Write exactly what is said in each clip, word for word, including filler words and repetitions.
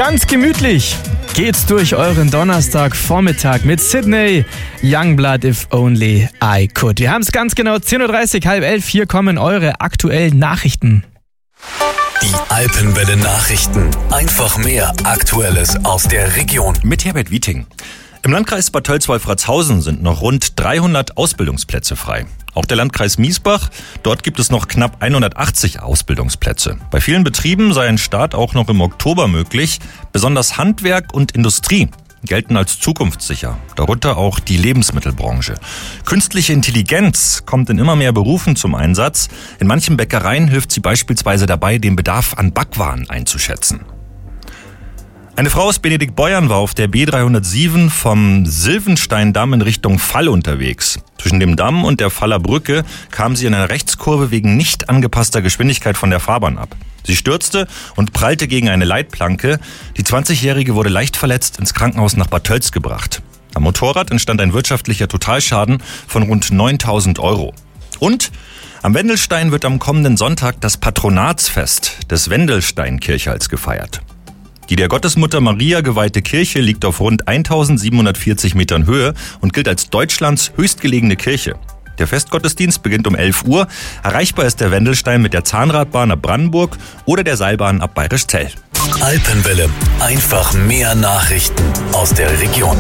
Ganz gemütlich geht's durch euren Donnerstagvormittag mit Sydney, Youngblood, If Only I Could. Wir haben es ganz genau zehn Uhr dreißig, halb elf. Hier kommen eure aktuellen Nachrichten. Die Alpenwelle Nachrichten. Einfach mehr Aktuelles aus der Region. Mit Herbert Wieting. Im Landkreis Bad Tölz-Wolfratshausen sind noch rund dreihundert Ausbildungsplätze frei. Auch der Landkreis Miesbach, dort gibt es noch knapp hundertachtzig Ausbildungsplätze. Bei vielen Betrieben sei ein Start auch noch im Oktober möglich. Besonders Handwerk und Industrie gelten als zukunftssicher, darunter auch die Lebensmittelbranche. Künstliche Intelligenz kommt in immer mehr Berufen zum Einsatz. In manchen Bäckereien hilft sie beispielsweise dabei, den Bedarf an Backwaren einzuschätzen. Eine Frau aus Benediktbeuern war auf der B dreihundertsieben vom Silvensteindamm in Richtung Fall unterwegs. Zwischen dem Damm und der Faller Brücke kam sie in einer Rechtskurve wegen nicht angepasster Geschwindigkeit von der Fahrbahn ab. Sie stürzte und prallte gegen eine Leitplanke. Die zwanzigjährige wurde leicht verletzt ins Krankenhaus nach Bad Tölz gebracht. Am Motorrad entstand ein wirtschaftlicher Totalschaden von rund neuntausend Euro. Und am Wendelstein wird am kommenden Sonntag das Patronatsfest des Wendelstein-Kirchhalls gefeiert. Die der Gottesmutter Maria geweihte Kirche liegt auf rund eintausendsiebenhundertvierzig Metern Höhe und gilt als Deutschlands höchstgelegene Kirche. Der Festgottesdienst beginnt um elf Uhr. Erreichbar ist der Wendelstein mit der Zahnradbahn ab Brandenburg oder der Seilbahn ab Bayerischzell. Alpenwelle. Einfach mehr Nachrichten aus der Region.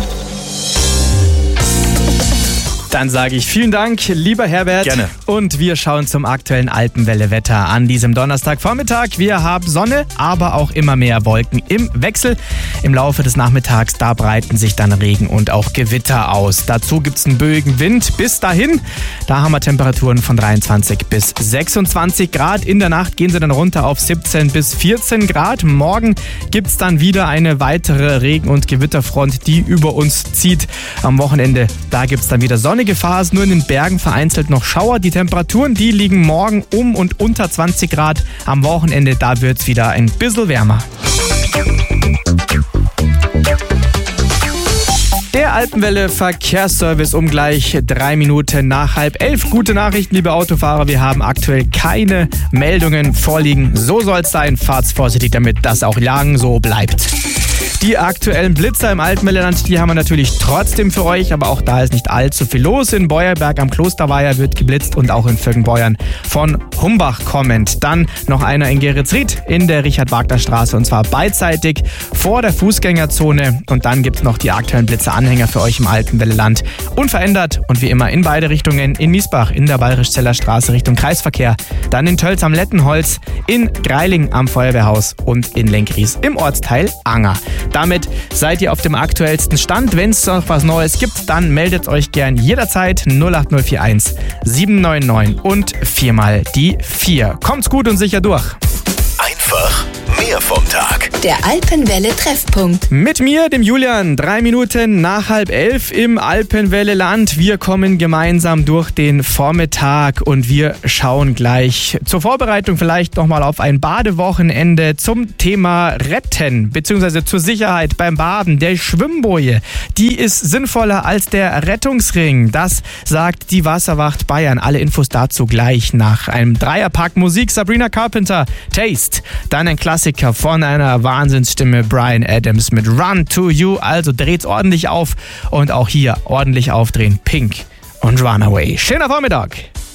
Dann sage ich vielen Dank, lieber Herbert. Gerne. Und wir schauen zum aktuellen Alpenwelle-Wetter an diesem Donnerstagvormittag. Wir haben Sonne, aber auch immer mehr Wolken im Wechsel. Im Laufe des Nachmittags, da breiten sich dann Regen und auch Gewitter aus. Dazu gibt es einen böigen Wind. Bis dahin, da haben wir Temperaturen von dreiundzwanzig bis sechsundzwanzig Grad. In der Nacht gehen sie dann runter auf siebzehn bis vierzehn Grad. Morgen gibt es dann wieder eine weitere Regen- und Gewitterfront, die über uns zieht. Am Wochenende, da gibt es dann wieder Sonne. Gefahr ist nur in den Bergen vereinzelt noch Schauer. Die Temperaturen, die liegen morgen um und unter zwanzig Grad. Am Wochenende, da wird es wieder ein bisschen wärmer. Der Alpenwelle Verkehrsservice um gleich drei Minuten nach halb elf. Gute Nachrichten, liebe Autofahrer. Wir haben aktuell keine Meldungen vorliegen. So soll es sein. Fahrt's vorsichtig, damit das auch lang so bleibt. Die aktuellen Blitzer im Alpenwelleland, die haben wir natürlich trotzdem für euch, aber auch da ist nicht allzu viel los. In Beuerberg am Klosterweiher wird geblitzt und auch in Vögenbeuern von Humbach kommend. Dann noch einer in Geretsried in der Richard-Wagner-Straße und zwar beidseitig vor der Fußgängerzone. Und dann gibt es noch die aktuellen Blitzeranhänger für euch im Alpenwelleland. Unverändert und wie immer in beide Richtungen, in Miesbach in der Bayerischzeller Straße Richtung Kreisverkehr, dann in Tölz am Lettenholz, in Greiling am Feuerwehrhaus und in Lenkries im Ortsteil Anger. Damit seid ihr auf dem aktuellsten Stand. Wenn es noch was Neues gibt, dann meldet euch gern jederzeit null acht null vier eins sieben neun neun und viermal die vier. Kommt's gut und sicher durch. Einfach mehr vom Tag. Der Alpenwelle-Treffpunkt. Mit mir, dem Julian, drei Minuten nach halb elf im Alpenwelle-Land. Wir kommen gemeinsam durch den Vormittag und wir schauen gleich zur Vorbereitung vielleicht nochmal auf ein Badewochenende zum Thema Retten bzw. zur Sicherheit beim Baden. Der Schwimmboje, die ist sinnvoller als der Rettungsring. Das sagt die Wasserwacht Bayern. Alle Infos dazu gleich nach einem Dreierpack Musik. Sabrina Carpenter, Taste. Dann ein Klassiker von einer Wahnsinnsstimme, Bryan Adams mit Run to You. Also dreht's ordentlich auf und auch hier ordentlich aufdrehen. Pink und Runaway. Schöner Vormittag.